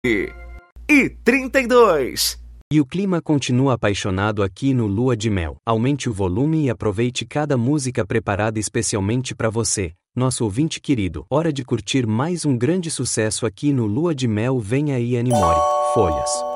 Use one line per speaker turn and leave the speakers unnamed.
e 32.
E o clima continua apaixonado aqui no Lua de Mel. Aumente o volume e aproveite cada música preparada especialmente para você, nosso ouvinte querido. Hora de curtir mais um grande sucesso aqui no Lua de Mel. Vem aí, Annie Mori, Folhas.